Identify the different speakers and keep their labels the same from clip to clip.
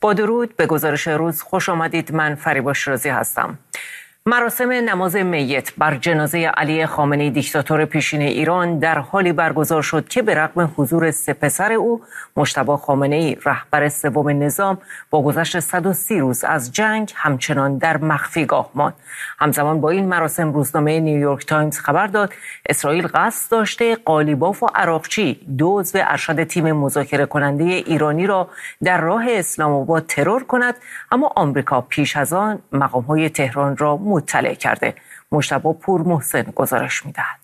Speaker 1: با درود به گزارش روز خوش آمدید. من فریبا شیرازی هستم. مراسم نماز میت بر جنازه علی خامنه‌ای دیکتاتور پیشین ایران در حالی برگزار شد که به رغم حضور سه پسر او، مجتبی خامنه‌ای رهبر سوم نظام با گذشت 130 روز از جنگ همچنان در مخفیگاه ماند. همزمان با این مراسم روزنامه نیویورک تایمز خبر داد اسرائیل قصد داشته قالیباف و عراقچی، دو عضو ارشد تیم مذاکره کننده ایرانی را در راه اسلام آباد ترور کند، اما آمریکا پیش از آن مقام‌های تهران را مطلع کرده. مجتبی پورمحسن گزارش می‌دهد.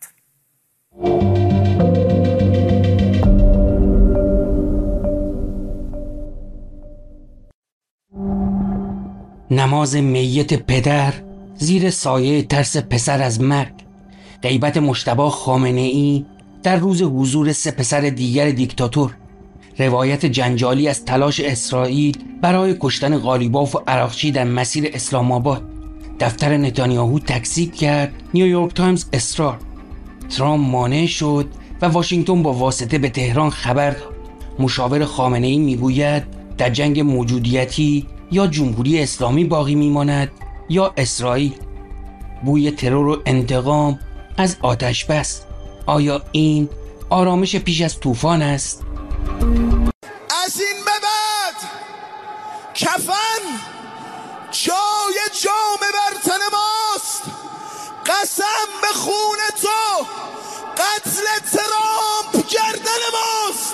Speaker 2: نماز میت پدر زیر سایه ترس پسر از مرگ، غیبت مجتبی خامنه‌ای در روز حضور سه پسر دیگر دیکتاتور، روایت جنجالی از تلاش اسرائیل برای کشتن قالیباف و عراقچی در مسیر اسلام آباد. دفتر نتانیاهو تکذیب کرد، نیویورک تایمز اصرار، ترامپ مانع شد و واشنگتن با واسطه به تهران خبر داد. مشاور خامنه‌ای میگوید در جنگ موجودیتی یا جمهوری اسلامی باقی میماند یا اسرائیل. بوی ترور و انتقام از آتش بس. آیا این آرامش پیش از طوفان است؟
Speaker 3: از این به بعد کفن جای جام بر تن ماست. قسم به خون تو قتل ترامپ گردن ماست.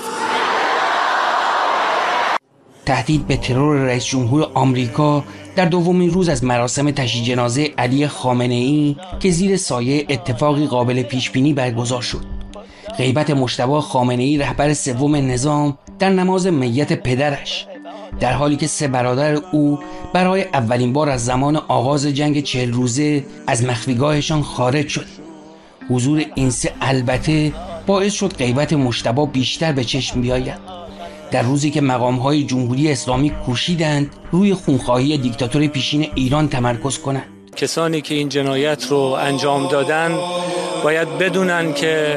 Speaker 2: تهدید به ترور رئیس جمهور آمریکا در دومین روز از مراسم تشییع جنازه علی خامنه‌ای که زیر سایه اتفاقی قابل پیش بینی برگزار شد. غیبت مجتبی خامنه‌ای رهبر سوم نظام در نماز میت پدرش، در حالی که سه برادر او برای اولین بار از زمان آغاز جنگ 40 روزه از مخفیگاهشان خارج شد. حضور این سه البته باعث شد غیبت مجتبی بیشتر به چشم بیاید، در روزی که مقام‌های جمهوری اسلامی کوشیدند روی خونخواهی دیکتاتور پیشین ایران تمرکز کنند.
Speaker 4: کسانی که این جنایت رو انجام دادن باید بدونن که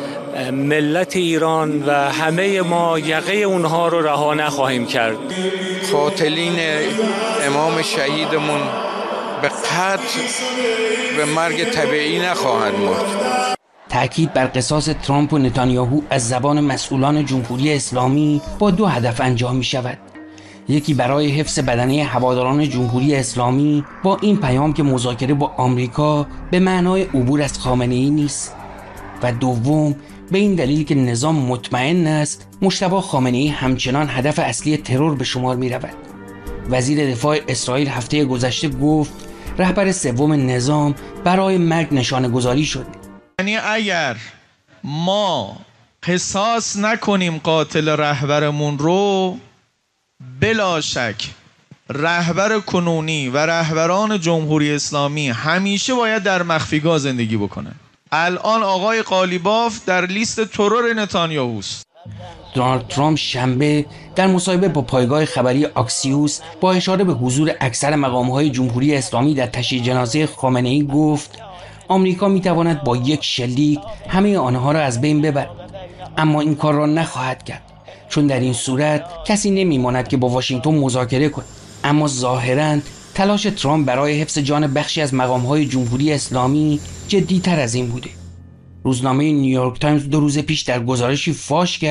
Speaker 4: ملت ایران و همه ما یقه اونها رو رها نخواهیم کرد.
Speaker 5: قاتلین امام شهیدمون به قتل به مرگ طبیعی نخواهند مرد.
Speaker 2: تأکید بر قصاص ترامپ و نتانیاهو از زبان مسئولان جمهوری اسلامی با دو هدف انجام می شود. یکی برای حفظ بدنه هواداران جمهوری اسلامی با این پیام که مذاکره با آمریکا به معنای عبور از خامنه‌ای نیست، و دوم به این دلیل که نظام مطمئن است مجتبی خامنه‌ای همچنان هدف اصلی ترور به شمار می رود. وزیر دفاع اسرائیل هفته گذشته گفت رهبر سوم نظام برای مرگ نشانه گذاری شد.
Speaker 6: یعنی اگر ما قصاص نکنیم قاتل رهبرمون رو، بلا شک رهبر کنونی و رهبران جمهوری اسلامی همیشه باید در مخفیگاه زندگی بکنن. الان آقای قالیباف در لیست ترور نتانیاهوست.
Speaker 2: دونالد ترامپ شنبه در مصاحبه با پایگاه خبری آکسیوس با اشاره به حضور اکثر مقام‌های جمهوری اسلامی در تشییع جنازه خامنه‌ای گفت آمریکا می‌تواند با یک شلیک همه آنها را از بین ببرد، اما این کار را نخواهد کرد، چون در این صورت کسی نمی‌ماند که با واشنگتن مذاکره کند. اما ظاهراً تلاش ترامپ برای حفظ جان بخشی از مقام‌های جمهوری اسلامی جدی‌تر از این بوده. روزنامه نیویورک تایمز 2 روز پیش در گزارشی فاش کرد